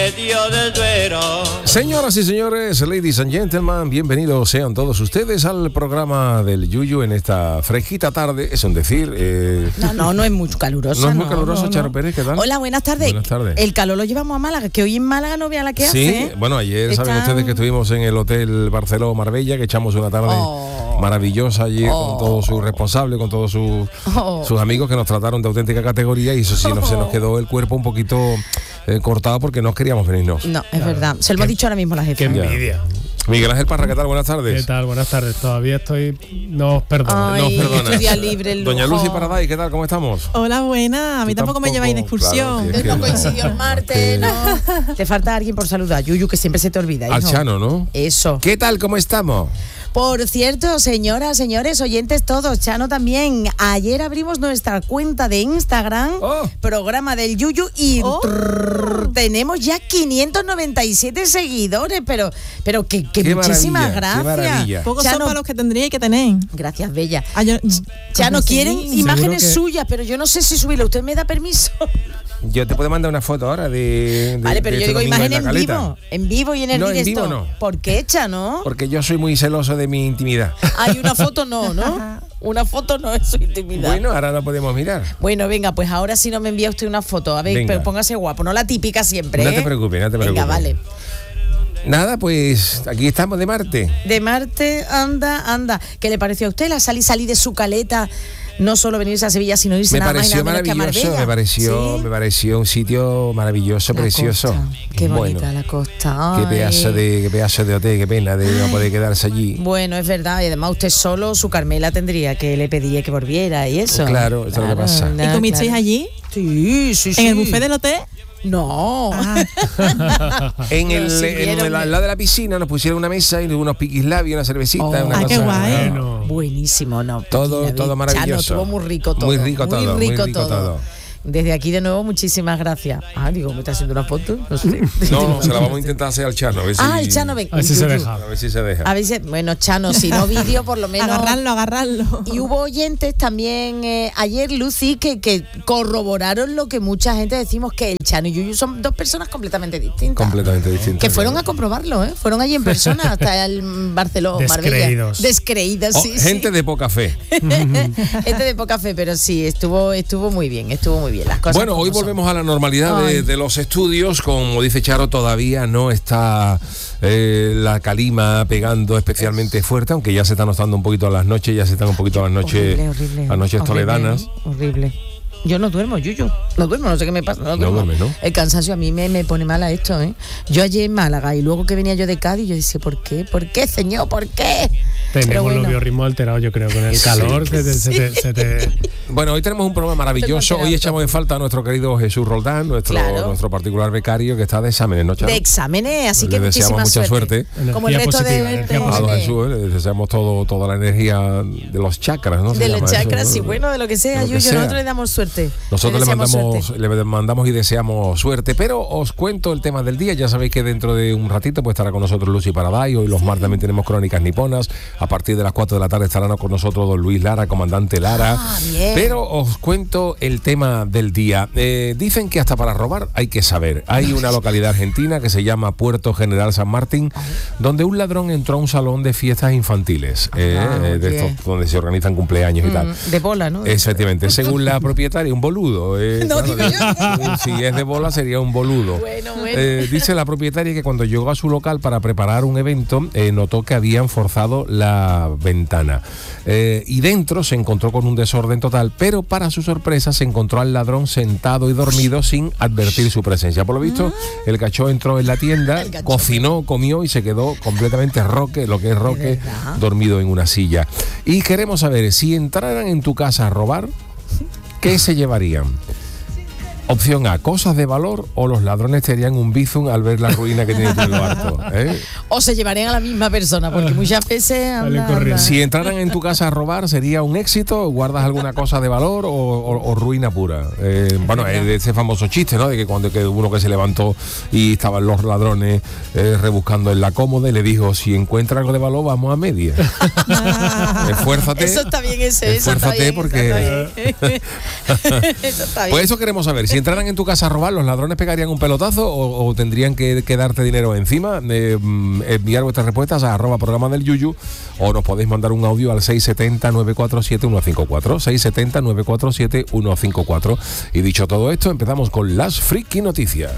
medio del Duero. Señoras y señores, ladies and gentlemen, bienvenidos sean todos ustedes al programa del Yuyu en esta fresquita tarde, es un decir. No es muy caluroso. No es muy caluroso, Charo Pérez, ¿qué tal? Hola, buenas tardes. Buenas tardes. El calor lo llevamos a Málaga, que hoy en Málaga no vea la que sí, hace. Bueno, ayer saben ustedes que estuvimos en el Hotel Barceló Marbella, que echamos una tarde maravillosa allí con todos sus responsables, con todos sus amigos que nos trataron de auténtica categoría, y eso sí, se nos quedó el cuerpo un poquito cortado porque no queríamos venirnos. No, es verdad. Se lo hemos dicho ahora mismo a la jefa. Qué envidia. Miguel Ángel Parra, ¿qué tal? Buenas tardes. ¿Qué tal? Buenas tardes. Todavía estoy... No os perdono. Ay, no os perdona. tu día libre, el lujo. Doña Lucy Paraday, ¿qué tal? ¿Cómo estamos? Hola, buena. A mí tampoco me lleváis de excursión. Claro, No coincidió el martes, ¿no? Te falta alguien por saludar, Yuyu, que siempre se te olvida. Al hijo. Chano, ¿no? Eso. ¿Qué tal? ¿Cómo estamos? Por cierto, señoras, señores, oyentes todos, Chano también. Ayer abrimos nuestra cuenta de Instagram, programa del Yuyu, y tenemos ya 597 seguidores, pero que muchísimas gracias. Pocos son para los que tendríais que tener. Gracias, Bella. Chano, quieren imágenes suyas, pero yo no sé si subirlo. ¿Usted me da permiso? Yo te puedo mandar una foto ahora de vale, pero de yo este digo domingo imagen la en Caleta. vivo. En vivo y en el No, directo. en vivo no. ¿Por qué, Chano? Porque yo soy muy celoso de mi intimidad. Hay una foto no. Una foto no es su intimidad. Bueno, ahora no podemos mirar. Bueno, venga, pues ahora sí no me envía usted una foto. A ver, Venga. pero póngase guapo, no la típica siempre. No te preocupes, no te preocupes. Venga, vale. Nada, pues aquí estamos de Marte. De Marte, anda. ¿Qué le pareció a usted la salí de su caleta? No solo venirse a Sevilla, sino irse Me nada más y pareció nada menos que a maravilloso, Marbella. me pareció un sitio maravilloso, La precioso. costa, qué bonita Bueno, la costa. qué pedazo de hotel, qué pena de no poder quedarse allí. Bueno, es verdad, y además usted solo, su Carmela tendría que le pediría que volviera y eso. Claro, eso es lo que pasa. ¿Y comisteis allí? Sí. ¿En el buffet del hotel? No. En al lado de la piscina nos pusieron una mesa y unos piquislabios, una cervecita, una cosa. Qué guay. Bueno. Buenísimo, ¿no? Todo maravilloso. Chano, estuvo muy rico todo. Muy rico todo. Desde aquí de nuevo, muchísimas gracias. Digo, ¿me está haciendo una foto? No sé. No, se la vamos a intentar hacer al Chano. A ver si, el Chano, ven. A ver si se deja. A ver si se deja. A ver si, bueno, Chano, si no vídeo, por lo menos. Agarrarlo. Y hubo oyentes también ayer, Lucy, que corroboraron lo que mucha gente decimos, que el Chano y Yuyu son dos personas completamente distintas. Completamente distintas. Que fueron a comprobarlo, ¿eh? Fueron allí en persona hasta el Barcelona, Marbella. Descreídos, sí. Gente de poca fe. Gente de poca fe, pero sí, estuvo muy bien, las cosas. Bueno, hoy volvemos a la normalidad de los estudios. Como dice Charo, todavía no está la calima pegando especialmente fuerte, aunque ya se está notando un poquito a las noches, horrible, las noches toledanas. Horrible. Yo no duermo, Yuyu. No duermo, no sé qué me pasa. No duermes, ¿no? El cansancio a mí me pone mala esto, ¿eh? Yo ayer en Málaga y luego que venía yo de Cádiz, yo decía, ¿por qué? ¿Por qué, señor? ¿Por qué? Tenemos los biorritmos alterados, yo creo, con el calor. Se te... Bueno, hoy tenemos un programa maravilloso. Hoy echamos de falta a nuestro querido Jesús Roldán, nuestro particular becario que está de exámenes, ¿no, Charo? De exámenes, así que le deseamos mucha suerte. Como el resto energía de positiva. A Jesús, le deseamos toda la energía de los chakras, ¿no? De los chakras, sí, bueno, de lo que sea, Yuyu, nosotros le damos suerte. Nosotros le mandamos y deseamos suerte, pero os cuento el tema del día. Ya sabéis que dentro de un ratito pues estará con nosotros Lucy Paraday. Hoy los martes también tenemos Crónicas Niponas. A partir de las 4 de la tarde estarán con nosotros don Luis Lara, comandante Lara. Bien. Pero os cuento el tema del día. Dicen que hasta para robar hay que saber. Hay una localidad argentina que se llama Puerto General San Martín, donde un ladrón entró a un salón de fiestas infantiles, de estos donde se organizan cumpleaños y tal. De bola, ¿no? Efectivamente, según la propietaria, un boludo. No, digo yo. Si es de bola sería un boludo. Bueno. Dice la propietaria que cuando llegó a su local para preparar un evento, notó que habían forzado la ventana. Y dentro se encontró con un desorden total, pero para su sorpresa se encontró al ladrón sentado y dormido sin advertir su presencia. Por lo visto, el cachó entró en la tienda, cocinó, comió y se quedó completamente roque, dormido en una silla. Y queremos saber, si entraran en tu casa a robar, ¿qué se llevarían? Opción A, cosas de valor, o los ladrones te harían un bizum al ver la ruina que tiene tu cuarto. O se llevarían a la misma persona, porque muchas veces anda. Si entraran en tu casa a robar, ¿sería un éxito? ¿Guardas alguna cosa de valor o ruina pura? Bueno, ese famoso chiste, ¿no? De que cuando uno que se levantó y estaban los ladrones rebuscando en la cómoda y le dijo, si encuentra algo de valor, vamos a media. Esfuérzate. Eso está bien, esfuérzate porque... Eso está bien. Pues eso queremos saber. Si entraran en tu casa a robar, ¿los ladrones pegarían un pelotazo o tendrían que darte dinero encima? Enviar vuestras respuestas a @programa del Yuyu, o nos podéis mandar un audio al 670-947-154, 670-947-154. Y dicho todo esto, empezamos con las friki noticias.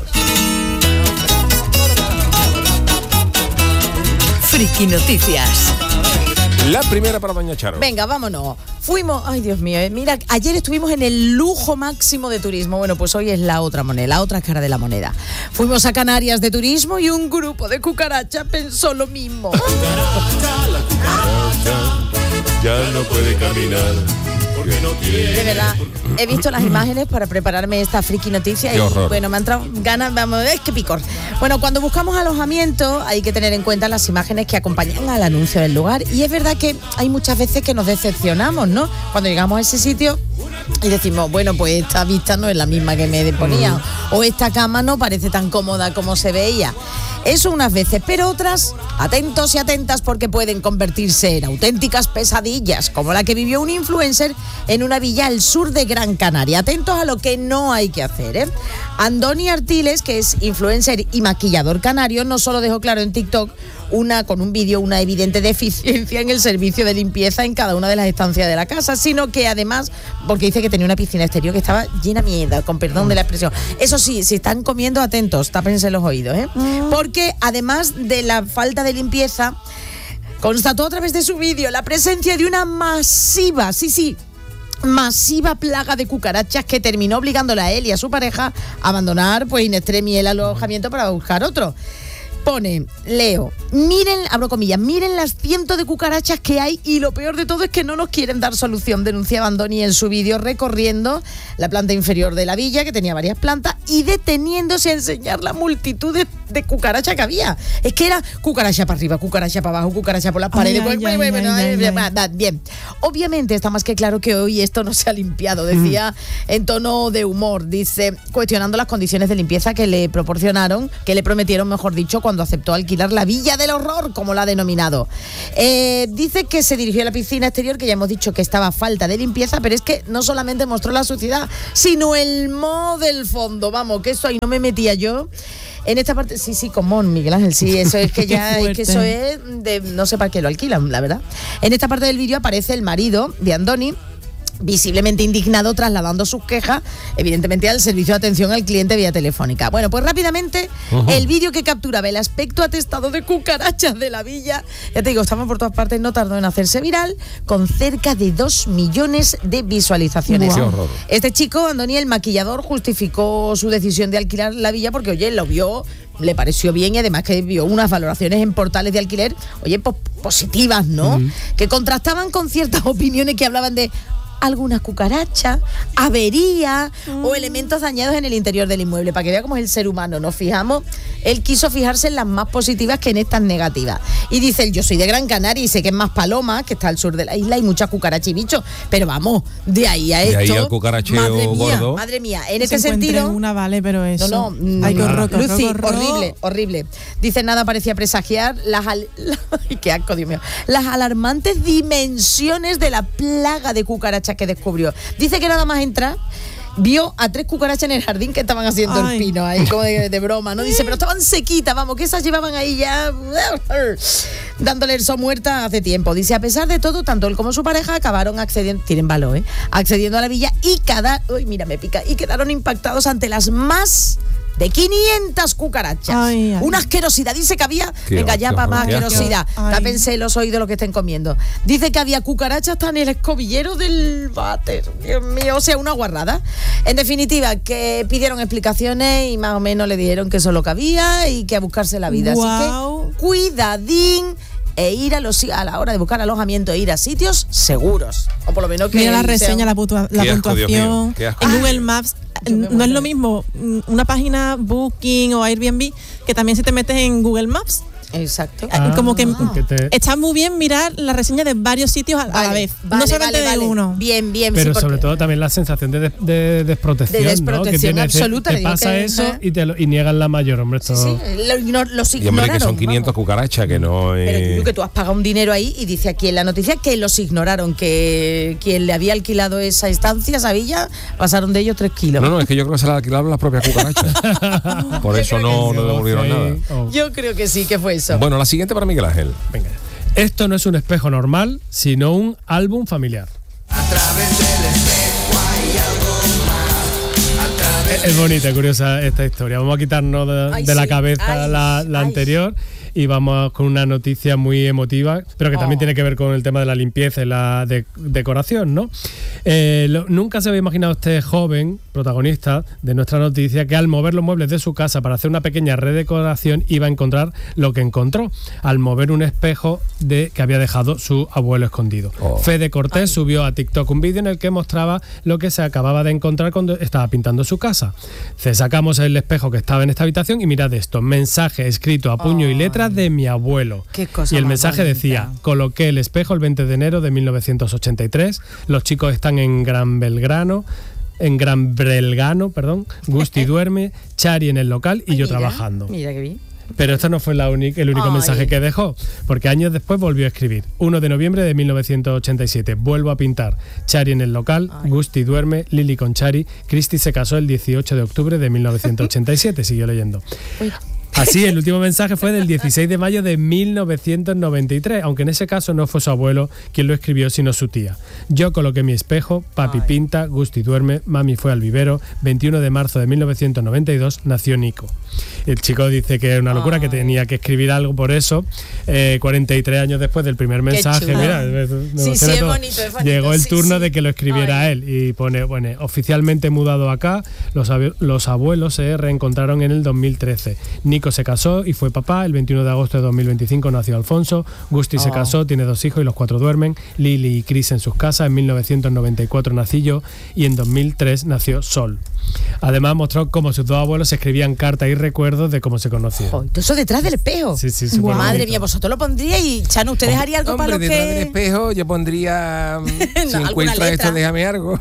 Friki Noticias. La primera para doña Charo. Venga, vámonos. Fuimos, ay Dios mío, mira, ayer estuvimos en el lujo máximo de turismo. Bueno, pues hoy es la otra moneda, la otra cara de la moneda. Fuimos a Canarias de turismo y un grupo de cucarachas pensó lo mismo. La cucaracha ya no puede caminar. De verdad, he visto las imágenes para prepararme esta friki noticia. Qué horror. Bueno, me han entrado ganas, vamos, es que picor. Bueno, cuando buscamos alojamiento hay que tener en cuenta las imágenes que acompañan al anuncio del lugar. Y es verdad que hay muchas veces que nos decepcionamos, ¿no? Cuando llegamos a ese sitio y decimos, bueno, pues esta vista no es la misma que me ponía, o esta cama no parece tan cómoda como se veía. Eso unas veces, pero otras, atentos y atentas, porque pueden convertirse en auténticas pesadillas, como la que vivió un influencer en una villa al sur de Gran Canaria. Atentos a lo que no hay que hacer, ¿eh? Andoni Artiles, que es influencer y maquillador canario, no solo dejó claro en TikTok con un vídeo una evidente deficiencia en el servicio de limpieza en cada una de las estancias de la casa, sino que además, porque dice que tenía una piscina exterior que estaba llena de mierda, con perdón de la expresión. Eso sí, si están comiendo, atentos, tápense los oídos, ¿eh? Porque además de la falta de limpieza, constató a través de su vídeo la presencia de una masiva plaga de cucarachas que terminó obligándola a él y a su pareja a abandonar pues in extremis el alojamiento para buscar otro. Pone, leo, miren, abro comillas, miren las cientos de cucarachas que hay y lo peor de todo es que no nos quieren dar solución, denunciaba Andoni en su vídeo recorriendo la planta inferior de la villa, que tenía varias plantas, y deteniéndose a enseñar la multitud de cucarachas que había. Es que era cucaracha para arriba, cucaracha para abajo, cucaracha por las paredes. Bien, obviamente está más que claro que hoy esto no se ha limpiado, decía en tono de humor, dice, cuestionando las condiciones de limpieza que le prometieron, mejor dicho, cuando aceptó alquilar la Villa del Horror, como la ha denominado. Dice que se dirigió a la piscina exterior, que ya hemos dicho que estaba a falta de limpieza, pero es que no solamente mostró la suciedad, sino el moho del fondo. Vamos, que eso ahí no me metía yo. En esta parte, sí, común, Miguel Ángel, sí, eso es que ya, es que eso es de, no sé para qué lo alquilan, la verdad. En esta parte del vídeo aparece el marido de Andoni, visiblemente indignado, trasladando sus quejas, evidentemente, al servicio de atención al cliente vía telefónica. Bueno, pues rápidamente, el vídeo que capturaba el aspecto atestado de cucarachas de la villa, ya te digo, estamos por todas partes, no tardó en hacerse viral, con cerca de 2 millones de visualizaciones. Wow. Este chico, Andoni, el maquillador, justificó su decisión de alquilar la villa porque, oye, lo vio, le pareció bien y además que vio unas valoraciones en portales de alquiler, oye, pues positivas, ¿no? Que contrastaban con ciertas opiniones que hablaban de algunas cucarachas, avería o elementos dañados en el interior del inmueble. Para que vea cómo es el ser humano, nos fijamos. Él quiso fijarse en las más positivas que en estas negativas. Y dice él, yo soy de Gran Canaria y sé que es más Paloma, que está al sur de la isla, hay muchas cucarachas y bichos, pero vamos, de ahí a esto. De ahí al cucaracheo gordo. Madre mía, en este sentido. Una vale, pero eso. No. Ay, qué horror, Lucy, horrible. Dice, nada parecía presagiar ay, qué asco, Dios mío. Las alarmantes dimensiones de la plaga de cucarachas que descubrió. Dice que nada más entrar, vio a 3 cucarachas en el jardín que estaban haciendo el pino ahí, como de broma, ¿no? Dice, pero estaban sequitas, vamos, que esas llevaban ahí ya dándole el sol muerta hace tiempo. Dice, a pesar de todo, tanto él como su pareja acabaron accediendo, tienen valor, accediendo a la villa y quedaron impactados ante las más de 500 cucarachas. Una asquerosidad. Dice que había, venga ya para más asquerosidad. Tápense los oídos lo que estén comiendo. Dice que había cucarachas hasta en el escobillero del váter. Dios mío, o sea, una guarrada. En definitiva, que pidieron explicaciones y más o menos le dijeron que eso es lo que había y que a buscarse la vida. Así que cuidadín e ir a la hora de buscar alojamiento, ir a sitios seguros. O por lo menos que mira la reseña, la puntuación. En Google Maps no es lo mismo una página Booking o Airbnb, que también si te metes en Google Maps Exacto. Como que está muy bien mirar la reseña de varios sitios a la vez, no solamente de uno. Bien. Pero sobre todo también la sensación de desprotección, de desprotección, ¿no? absoluta. Te pasa eso y niegan la mayor, hombre. Esto... Sí, los ignoraron. Y hombre, que son 500 cucarachas, que no... Pero que tú has pagado un dinero ahí y dice aquí en la noticia que los ignoraron, que quien le había alquilado esa estancia, esa villa, pasaron de ellos 3 kilos. No, es que yo creo que se la alquilaron las propias cucarachas. Por eso no devolvieron nada. Yo creo que sí, que fue eso. Bueno, la siguiente para Miguel Ángel. Venga. Esto no es un espejo normal, sino un álbum familiar. A través del espejo hay algo más. Es bonita, curiosa esta historia. Vamos a quitarnos de la cabeza la anterior y vamos con una noticia muy emotiva, pero que también tiene que ver con el tema de la limpieza y la decoración, ¿no? Nunca se había imaginado este joven protagonista de nuestra noticia que al mover los muebles de su casa para hacer una pequeña redecoración iba a encontrar lo que encontró al mover un espejo que había dejado su abuelo escondido. Fede Cortés subió a TikTok un vídeo en el que mostraba lo que se acababa de encontrar cuando estaba pintando su casa. Sacamos el espejo que estaba en esta habitación y mirad esto, mensaje escrito a puño y letra de mi abuelo. Qué cosa y el más mensaje bonita. decía: coloqué el espejo el 20 de enero de 1983, los chicos están en Gran Belgrano, Gusti duerme, Chari en el local y yo trabajando. Mira qué bien. Pero esto no fue el único mensaje que dejó, porque años después volvió a escribir. 1 de noviembre de 1987, vuelvo a pintar. Chari en el local, Gusti duerme, Lili con Chari, Cristi se casó el 18 de octubre de 1987, siguió leyendo. Así, el último mensaje fue del 16 de mayo de 1993, aunque en ese caso no fue su abuelo quien lo escribió, sino su tía. Yo coloqué mi espejo, papi pinta, Gusti duerme, mami fue al vivero, 21 de marzo de 1992 nació Nico. El chico dice que era una locura, que tenía que escribir algo por eso. 43 años después del primer mensaje, mira, es bonito. Llegó el turno de que lo escribiera él y pone, bueno, oficialmente mudado acá, los abuelos se reencontraron en el 2013. Nico se casó y fue papá. El 21 de agosto de 2025 nació Alfonso. Gusti se casó, tiene 2 hijos y los 4 duermen. Lili y Cris en sus casas. En 1994 nací yo y en 2003 nació Sol. Además mostró cómo sus 2 abuelos se escribían cartas y recuerdos de cómo se conocían. Todo eso detrás del espejo. Sí, Madre mía, vosotros lo pondríais y Chano, ¿usted dejaría algo para los detrás que...? del espejo yo pondría si encuentra esto, déjame algo.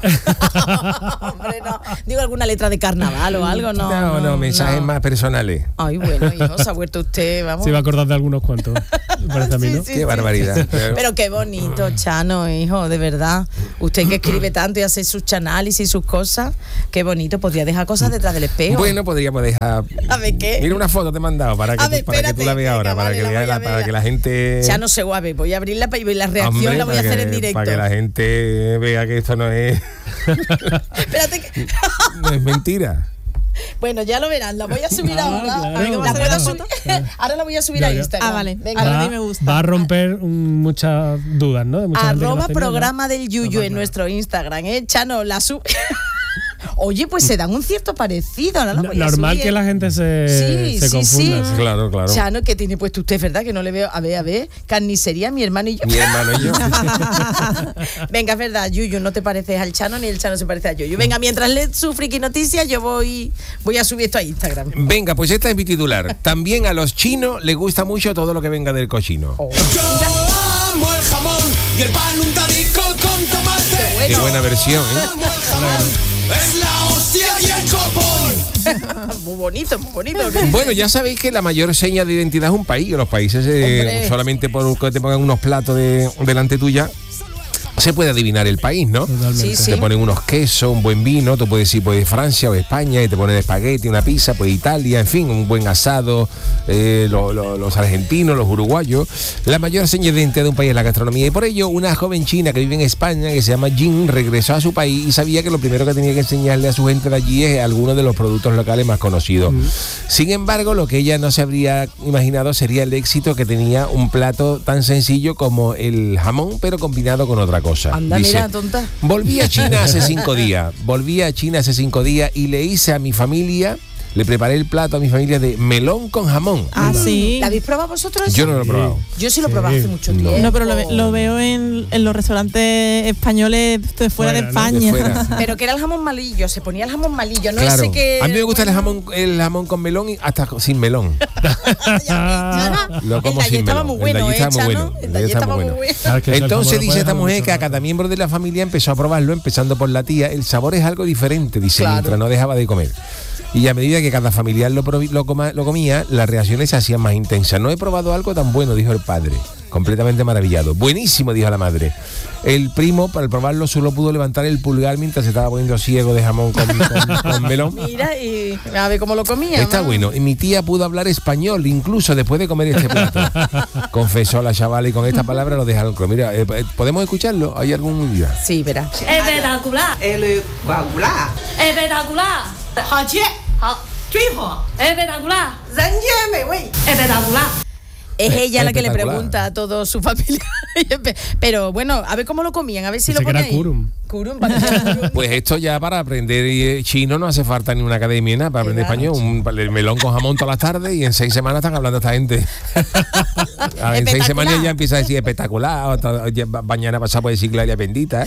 Hombre, no. Digo, alguna letra de carnaval o algo, ¿no? No, mensajes más personales. Ay, bueno, hijo, se ha vuelto usted, vamos. Se iba a acordar de algunos cuantos. Parece a mí, ¿no? Qué barbaridad. Pero qué bonito, Chano, hijo, de verdad. Usted que escribe tanto y hace sus análisis y sus cosas, qué bonito. Podría dejar cosas detrás del espejo. Bueno, podríamos dejar. A ver, ¿qué? Mira, una foto te he mandado para que tú la veas ahora, para que la gente. Chano se guave, voy a abrirla y la reacción. Hombre, la voy a hacer en directo. Para que la gente vea que esto no es. Espérate que... No es mentira. Bueno, ya lo verán, la voy a subir ahora. Claro, ¿La puedo subir? Ahora la voy a subir a Instagram. Vale. Venga. A mí me gusta. Va a romper muchas dudas, ¿no? De mucha gente que no tenía, ¡Programa del Yuyu en nuestro Instagram, Chano, la sube. Oye, pues se dan un cierto parecido. Ahora la voy a normal subir. Que la gente se confunda. Sí. Claro. Chano, que tiene puesto usted, ¿verdad? Que no le veo. A ver. Carnicería, mi hermano y yo. Venga, es verdad, Yuyu, no te pareces al Chano ni el Chano se parece a Yuyu. Venga, mientras lees su friki noticias, yo voy a subir esto a Instagram. Venga, pues esta es mi titular. También a los chinos les gusta mucho todo lo que venga del cochino. Yo amo el jamón y el pan untadico con tomate. Qué buena versión, Amo el jamón. Es la hostia y el copón. Muy bonito. Bueno, ya sabéis que la mayor seña de identidad es un país. Los países, solamente por que te pongan unos platos delante tuya, se puede adivinar el país, ¿no? Totalmente. Sí. Te ponen unos quesos, un buen vino, tú puedes ir pues Francia o España y te ponen espagueti, una pizza, pues Italia, en fin, un buen asado, los argentinos, los uruguayos. La mayor seña de identidad de un país es la gastronomía y por ello una joven china que vive en España, que se llama Jin, regresó a su país y sabía que lo primero que tenía que enseñarle a su gente de allí es algunos de los productos locales más conocidos. Sin embargo, lo que ella no se habría imaginado sería el éxito que tenía un plato tan sencillo como el jamón, pero combinado con otra cosa. Anda, Dice, mira, tonta. volví a China hace 5 días y le hice a mi familia le preparé el plato a mi familia de melón con jamón. Ah, sí. ¿La habéis probado vosotros? Yo no lo he probado. Yo sí lo he probado hace mucho tiempo. No, pero lo veo en los restaurantes españoles de fuera de España. De fuera. Pero que era el jamón malillo, se ponía el jamón malillo, no Claro. ese que... A mí me gusta el jamón con melón y hasta sin melón. Lo como el de sin estaba melón. muy bueno, el de allí está muy Chano? bueno. El de allí estaba muy bueno. Entonces dice esta mujer que a cada miembro de la familia empezó a probarlo, empezando por la tía. El sabor es algo diferente, dice, mientras no dejaba de comer. Y a medida que cada familiar lo comía, las reacciones se hacían más intensas. No he probado algo tan bueno, dijo el padre, completamente maravillado. Buenísimo, dijo la madre. El primo, para probarlo, solo pudo levantar el pulgar mientras se estaba poniendo ciego de jamón con melón. Mira, y a ver cómo lo comía. Está bueno. Y mi tía pudo hablar español, incluso después de comer este plato. Confesó la chavala y con esta palabra lo dejaron. Mira, ¿podemos escucharlo? ¿Hay algún día? Sí, verá. Espectacular. Espectacular. Espectacular. Espectacular. Espectacular. Es ella la que le Espectacular. pregunta a todos sus familiares. Pero bueno, a ver cómo lo comían, a ver si Pensé lo que era ponéis. kurum. Kurum, para Pues esto ya para aprender chino no hace falta ni una academia, nada, para aprender Claro. español. El melón con jamón todas las tardes y en 6 semanas están hablando esta gente. En 6 semanas ya empieza a decir espectacular, mañana pasado puede decir gloria bendita.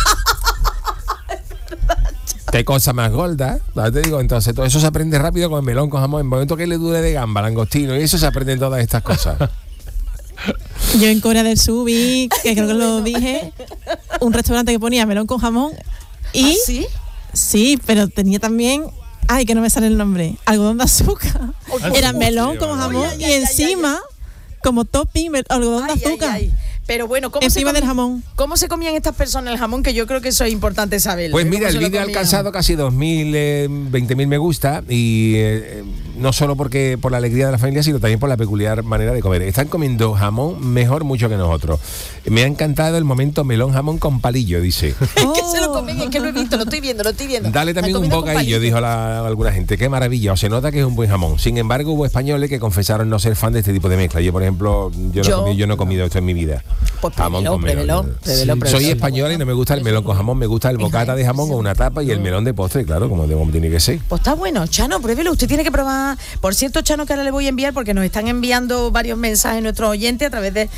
Qué cosa más gorda, ¿no? Te digo, entonces todo eso se aprende rápido con el melón con jamón. En el momento que le dure de gamba, langostino, y eso se aprenden todas estas cosas. Yo en Corea del Sur vi, que creo que lo dije, un restaurante que ponía melón con jamón y... ¿Ah, sí? Sí, pero tenía también... Ay, que no me sale el nombre. Algodón de azúcar. Era melón con jamón y encima, como topping, algodón de azúcar. Ay. Pero bueno, Encima del jamón. ¿Cómo se comían estas personas el jamón? Que yo creo que eso es importante saberlo. Pues mira, ¿Cómo el se lo vídeo ha comían? alcanzado casi 2.000, 20.000 me gusta y no solo porque por la alegría de la familia, sino también por la peculiar manera de comer. Están comiendo jamón mejor mucho que nosotros. Me ha encantado el momento melón jamón con palillo, dice. Es que se lo comen, es que lo he visto, lo estoy viendo. Dale también un bocadillo, dijo alguna gente. Qué maravilla, o se nota que es un buen jamón. Sin embargo, hubo españoles que confesaron no ser fan de este tipo de mezcla. Yo, por ejemplo, yo no he comido esto en mi vida. Pues Jamón con melón. Soy española y no me gusta el melón con jamón, me gusta el bocata de jamón o una tapa y el melón de postre, claro, como tiene que ser. Pues está bueno, Chano, pruébelo, usted tiene que probar. Por cierto, Chano, que ahora le voy a enviar porque nos están enviando varios mensajes nuestros oyentes a través de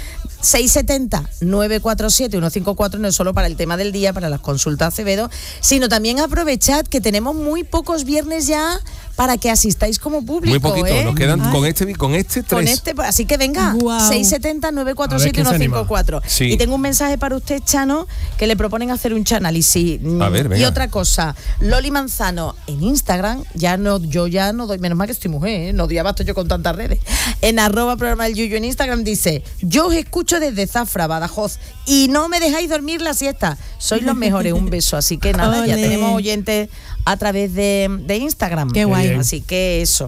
670-947-154, no es solo para el tema del día, para las consultas Acevedo, sino también aprovechad que tenemos muy pocos viernes ya para que asistáis como público. Muy poquito, nos quedan con este 3. Así que venga, Guau. 670-947-154. Sí. Y tengo un mensaje para usted, Chano, que le proponen hacer un chanálisis. A ver, venga. Y otra cosa, Loli Manzano en Instagram, yo ya no doy, menos mal que estoy mujer, no doy abasto yo con tantas redes. En @programa del Yuyu en Instagram dice: yo os escucho desde Zafra, Badajoz, y no me dejáis dormir la siesta. Sois los mejores, un beso. Así que nada, ya Ole. tenemos oyentes a través de Instagram. Qué guay. Así que eso.